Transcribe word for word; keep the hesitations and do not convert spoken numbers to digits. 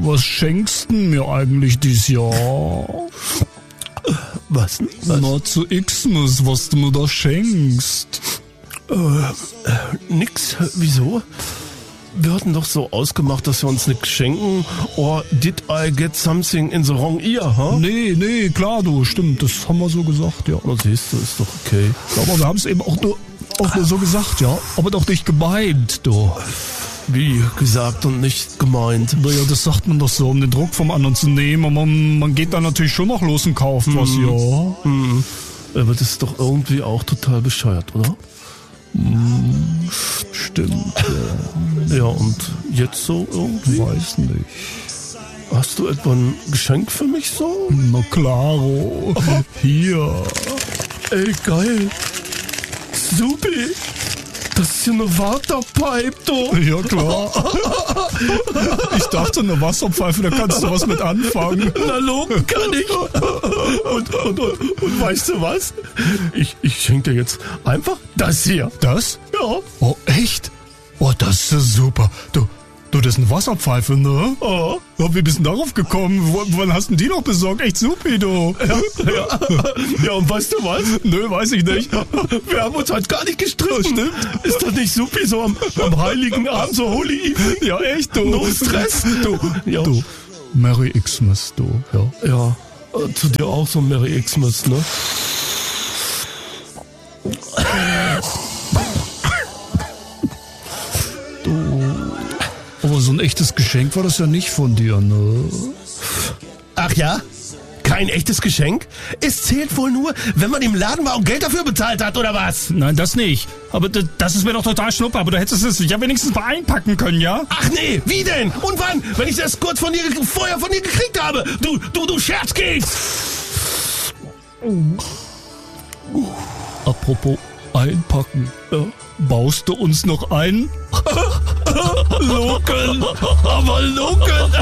was schenkst du mir eigentlich dieses Jahr? Was? was? Na, zu Xmas, was du mir da schenkst. Äh, äh, nix. Wieso? Wir hatten doch so ausgemacht, dass wir uns nichts schenken. Or did I get something in the wrong ear, huh? Nee, nee, klar, du, stimmt, das haben wir so gesagt, ja. Na siehst du, ist doch okay. Aber wir haben es eben auch nur, auch nur so gesagt, ja. Aber doch nicht gemeint, du. Wie gesagt und nicht gemeint. Naja, das sagt man doch so, um den Druck vom anderen zu nehmen. Und man, man geht dann natürlich schon noch los und kauft mhm. was, ja. Mhm. Aber das ist doch irgendwie auch total bescheuert, oder? Mm, stimmt, ja. Ja, und jetzt so irgendwie? Weiß nicht. Hast du etwa ein Geschenk für mich so? Na klaro. Hier. Ey, geil. Supi. Das ist ja eine Waterpipe, du. Ja, klar. Ich dachte, eine Wasserpfeife, da kannst du was mit anfangen. Na, loben kann ich. Und, und, und, und weißt du was? Ich, ich schenke dir jetzt einfach das hier. Das? Ja. Oh, echt? Oh, das ist ja super. Du, du, das ist eine Wasserpfeife, ne? Oh. Ja, wie bist du denn darauf gekommen? W- wann hast du die noch besorgt? Echt supi, du. Ja, ja. Ja, und weißt du was? Nö, weiß ich nicht. Wir haben uns heute gar nicht gestritten. Stimmt. Ist das nicht supi, so am, am heiligen Abend, so Holy Evening? Ja, echt, du. No Stress. Du, Ja. du. Merry Xmas, du. Ja. Ja, äh, zu dir auch so Merry Xmas, ne? Aber so ein echtes Geschenk war das ja nicht von dir, ne? Ach ja? Kein echtes Geschenk? Es zählt wohl nur, wenn man im Laden war und Geld dafür bezahlt hat, oder was? Nein, das nicht. Aber d- das ist mir doch total schnuppe. Aber du hättest es ja wenigstens mal einpacken können, ja? Ach nee, wie denn? Und wann? Wenn ich das kurz von dir, vorher von dir gekriegt habe? Du, du, du Scherzkeks! Apropos einpacken. Ja. Baust du uns noch ein? Loken! Aber Loken!